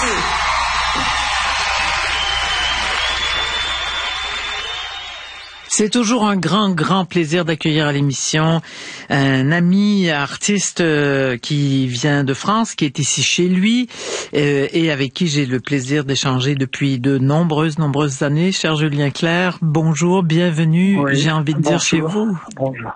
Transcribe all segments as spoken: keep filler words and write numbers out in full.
C'est toujours un grand, grand plaisir d'accueillir à l'émission un ami artiste qui vient de France, qui est ici chez lui euh, et avec qui j'ai le plaisir d'échanger depuis de nombreuses, nombreuses années. Cher Julien Clerc, bonjour, bienvenue, oui, j'ai envie de bonjour. dire chez vous. Bonjour.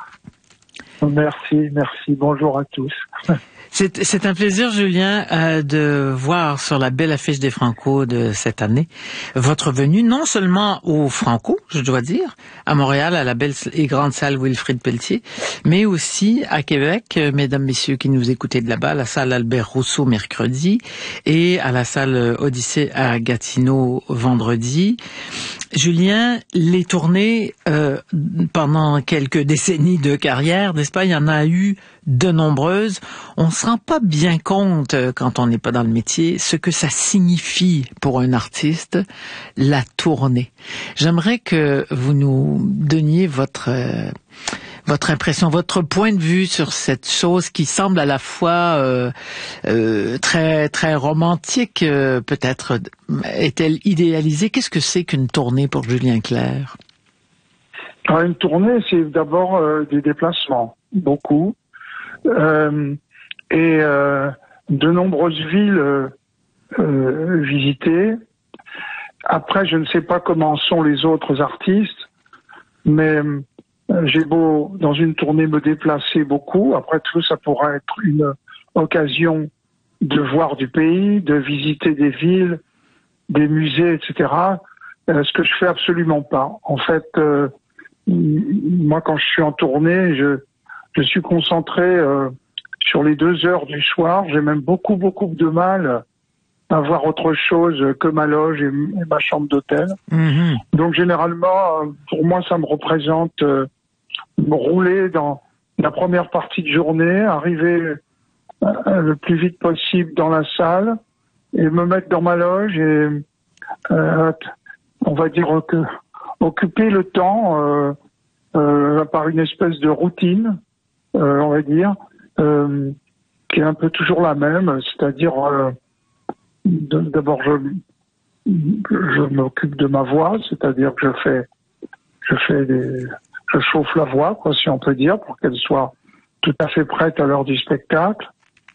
Merci, merci, bonjour à tous. C'est, c'est un plaisir, Julien, euh, de voir sur la belle affiche des Franco de cette année votre venue, non seulement au Franco, je dois dire, à Montréal, à la belle et grande salle Wilfrid Pelletier, mais aussi à Québec, euh, mesdames, messieurs qui nous écoutez de là-bas, à la salle Albert Rousseau mercredi et à la salle Odyssée à Gatineau vendredi. Julien, les tournées euh, pendant quelques décennies de carrière, n'est-ce pas, il y en a eu de nombreuses. On se rend pas bien compte, quand on n'est pas dans le métier, ce que ça signifie pour un artiste, la tournée. J'aimerais que vous nous donniez votre euh, votre impression, votre point de vue sur cette chose qui semble à la fois euh, euh, très très romantique, euh, peut-être est-elle idéalisée? Qu'est-ce que c'est qu'une tournée pour Julien Clerc? Alors, une tournée, c'est d'abord euh, des déplacements, beaucoup. Euh, et euh, de nombreuses villes euh, euh, visitées. Après, je ne sais pas comment sont les autres artistes, mais euh, j'ai beau, dans une tournée, me déplacer beaucoup. Après tout, ça pourra être une occasion de voir du pays, de visiter des villes, des musées, et cetera. Euh, ce que je fais absolument pas. En fait, euh, moi, quand je suis en tournée, je Je suis concentré euh, sur les deux heures du soir. J'ai même beaucoup, beaucoup de mal à voir autre chose que ma loge et, et ma chambre d'hôtel. Mmh. Donc, généralement, pour moi, ça me représente euh, me rouler dans la première partie de journée, arriver euh, le plus vite possible dans la salle et me mettre dans ma loge et, euh, on va dire, que, occuper le temps euh, euh, par une espèce de routine. Euh, on va dire, euh, qui est un peu toujours la même, c'est-à-dire, euh, de, d'abord, je, je m'occupe de ma voix, c'est-à-dire que je fais, je fais des, je chauffe la voix, quoi, si on peut dire, pour qu'elle soit tout à fait prête à l'heure du spectacle.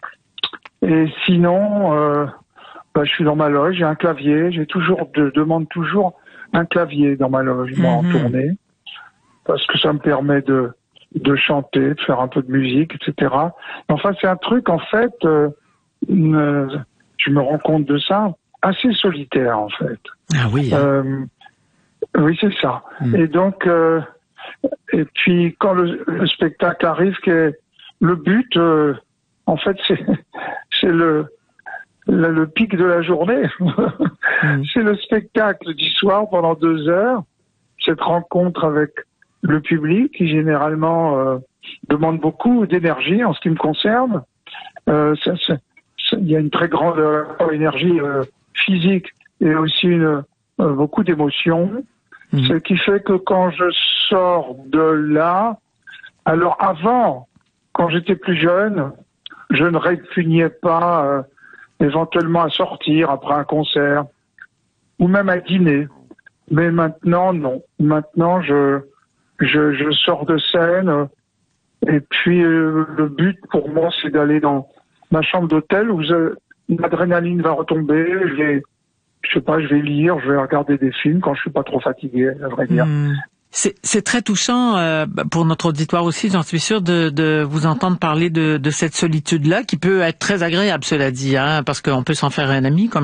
Et sinon, euh, bah, je suis dans ma loge, j'ai un clavier, j'ai toujours, je demande toujours un clavier dans ma loge, moi, mm-hmm. en tournée, parce que ça me permet de de chanter, de faire un peu de musique, et cetera. Enfin, c'est un truc, en fait, euh, euh, je me rends compte de ça, assez solitaire, en fait. Ah oui. Hein. Euh, oui, c'est ça. Mm. Et donc, euh, et puis, quand le, le spectacle arrive, que le but, euh, en fait, c'est, c'est le, le, le pic de la journée. mm. C'est le spectacle du soir pendant deux heures, cette rencontre avec le public, qui généralement euh, demande beaucoup d'énergie en ce qui me concerne. Euh, ça, ça, ça, il y a une très grande euh, énergie euh, physique et aussi une, euh, beaucoup d'émotions. Mmh. Ce qui fait que quand je sors de là, alors avant, quand j'étais plus jeune, je ne répugnais pas euh, éventuellement à sortir après un concert ou même à dîner. Mais maintenant, non. Maintenant, je Je, je sors de scène et puis euh, le but pour moi c'est d'aller dans ma chambre d'hôtel où l'adrénaline va retomber, je vais, je sais pas, je vais lire, je vais regarder des films quand je suis pas trop fatigué, à vrai dire. Mmh. C'est, c'est très touchant euh, pour notre auditoire aussi, j'en suis sûr, de, de vous entendre parler de, de cette solitude-là qui peut être très agréable, cela dit, hein, parce qu'on peut s'en faire un ami comme